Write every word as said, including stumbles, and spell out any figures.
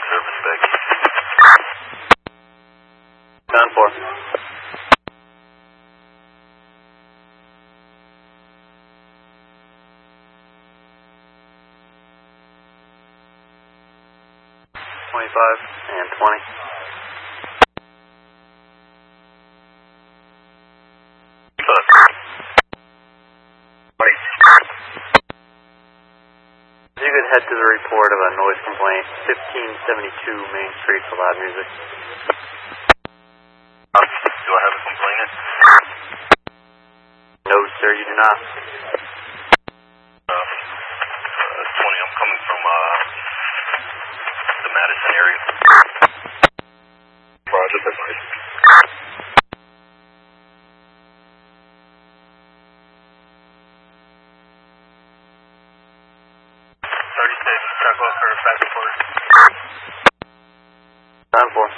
service back. Down four. Twenty-five and twenty. If you could head to the report of a noise complaint, fifteen seventy-two Main Street for loud music. Uh, do I have a complainant? No, sir, you do not. Uh, uh, twenty, I'm coming from uh, the Madison area. Roger, that's nice. thirty-six, check off for back and forth. Down four.